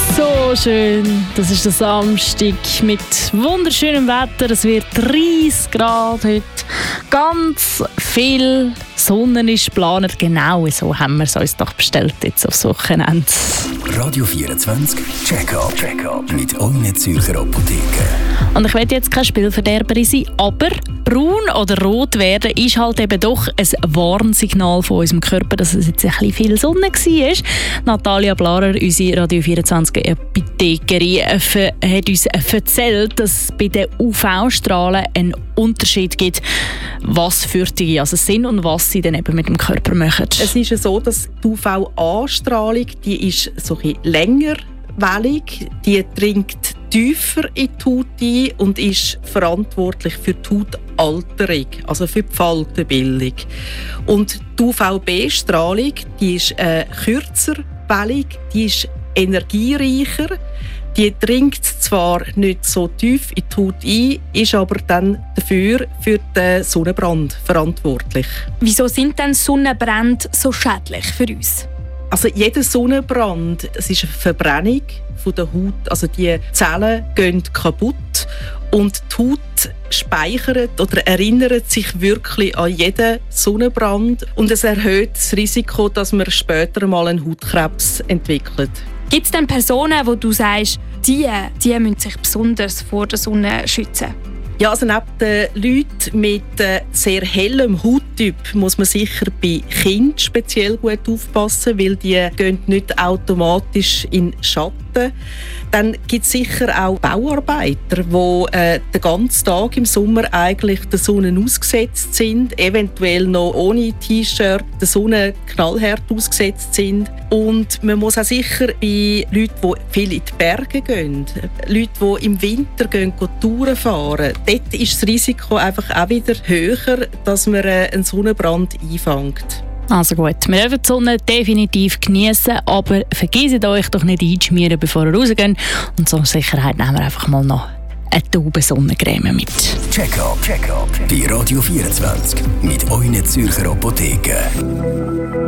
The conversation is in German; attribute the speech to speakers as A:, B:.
A: So schön. Das ist der Samstag mit wunderschönem Wetter. Es wird 30 Grad heute. Ganz viel Sonne ist geplant. Genau so haben wir es uns doch bestellt jetzt aufs Wochenende.
B: Radio 24 Check-up mit euren Zürcher Apotheken.
A: Und ich will jetzt kein Spielverderberin sein, aber braun oder rot werden ist halt eben doch ein Warnsignal von unserem Körper, dass es jetzt ein bisschen viel Sonne war. Natalia Blarer, unsere Radio 24 Apothekerin, hat uns erzählt, dass es bei den UV-Strahlen einen Unterschied gibt, was für die sind und was sie dann eben mit dem Körper machen.
C: Es ist ja so, dass die UVA-Strahlung, die ist so ein bisschen längerwellig, die dringt tiefer in die Haut ein und ist verantwortlich für die Hautalterung, also für die Faltenbildung. Und die UVB-Strahlung, die ist kürzerwellig, die ist energiereicher, die dringt zwar nicht so tief in die Haut ein, ist aber dann dafür für den Sonnenbrand verantwortlich.
D: Wieso sind denn Sonnenbrände so schädlich für uns?
C: Also jeder Sonnenbrand, es ist eine Verbrennung von der Haut, also die Zellen gehen kaputt und die Haut speichert oder erinnert sich wirklich an jeden Sonnenbrand und es erhöht das Risiko, dass man später mal einen Hautkrebs entwickelt.
D: Gibt es denn Personen, wo du sagst, die müssen sich besonders vor der Sonne schützen?
C: Ja, also neben den Leuten mit sehr hellem Hauttyp muss man sicher bei Kindern speziell gut aufpassen, weil die gehen nicht automatisch in Schatten. Dann gibt es sicher auch Bauarbeiter, die den ganzen Tag im Sommer eigentlich der Sonne ausgesetzt sind, eventuell noch ohne T-Shirt der Sonne knallhart ausgesetzt sind. Und man muss auch sicher bei Leuten, die viel in die Berge gehen, Leute, die im Winter gehen Touren fahren, dort ist das Risiko einfach auch wieder höher, dass man einen Sonnenbrand einfängt.
A: Also gut, wir dürfen die Sonne definitiv genießen, aber vergesst euch doch nicht einzuschmieren, bevor ihr rausgeht. Und zur Sicherheit nehmen wir einfach mal noch eine Taube Sonnencreme mit.
B: Check-up bei Radio 24 mit euren Zürcher Apotheken.